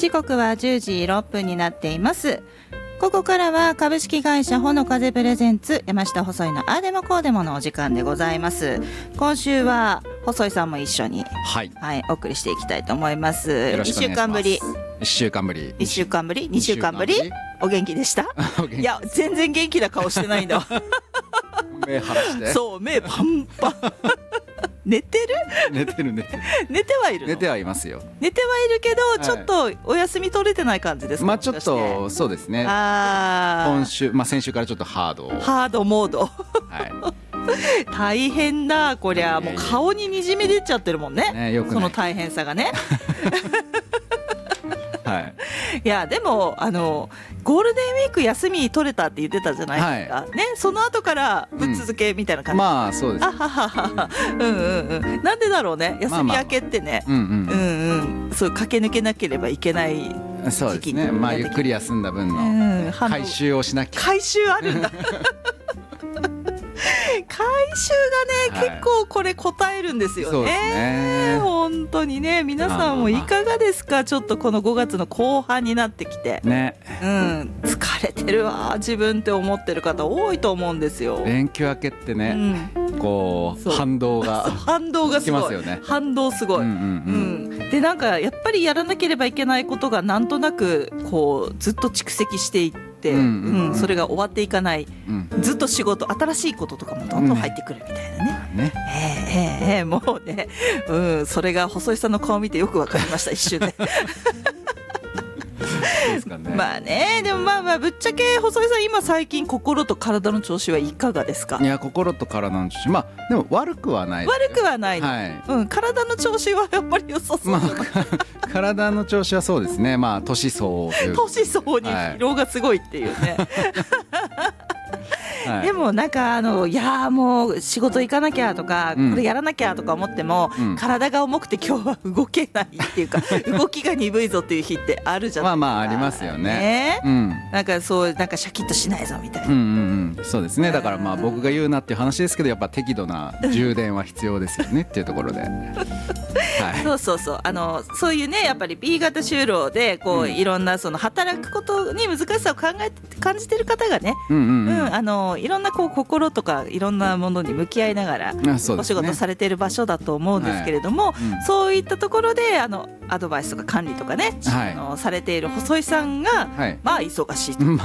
時刻は10時6分になっています。ここからは株式会社ほの風プレゼンツ山下細井のあーでもこうでものお時間でございます。今週は細井さんも一緒に、はいお送りしていきたいと思います。 よろしくお願いします。 1週間ぶり 1週間ぶり 2週間ぶりお元気でしたいや全然元気な顔してないんだ目晴らしてそう目パンパン寝てる寝てはいるの寝てはいますよ。 寝てはいるけど、ちょっとお休み取れてない感じですか。 まあちょっとそうですね。今週、先週からちょっとハードモード大変だこりゃ。もう顔ににじみ出ちゃってるもんね。よくないその大変さがねいやでもゴールデンウィーク休み取れたって言ってたじゃないですか、ね、その後からぶっ続けみたいな感じ、 まあそうです。 なんでだろうね、休み明けってね、そう駆け抜けなければいけない時期に、 ゆっくり休んだ分の回収をしなきゃ。 回収あるんだ回収がね、結構これ答えるんですよね。そうですね、本当にね。皆さんもいかがですか。ちょっとこの5月の後半になってきて、疲れてるわ自分って思ってる方多いと思うんですよ。 連休明けってね、こう反動がすごいよね。反動すごい。でなんかやっぱりやらなければいけないことがなんとなくこうずっと蓄積していって、それが終わっていかない、ずっと仕事、新しいこととかもどんどん入ってくるみたいなね。もうね、それが細井さんの顔見てよく分かりました一瞬でまあね、でもぶっちゃけ細井さん今最近心と体の調子はいかがですか。 いや心と体の調子、でも悪くはない。 悪くはない、体の調子はやっぱり良さそう、 体の調子はそうですね。年相応に疲労がすごいっていうねでもなんかいやもう仕事行かなきゃとか、これやらなきゃとか思っても、体が重くて今日は動けないっていうか動きが鈍いぞっていう日ってあるじゃないですか。ありますよね。 なんかそうなんかシャキッとしないぞみたいな。 そうですね。だから僕が言うなっていう話ですけど、やっぱ適度な充電は必要ですよねっていうところでそういうね、やっぱり B 型就労でこう、いろんなその働くことに難しさを感じてる方がね、いろんなこう心とかいろんなものに向き合いながらお仕事されている場所だと思うんですけれども、そういったところでアドバイスとか管理とかね、されている細井さんが、忙しいと。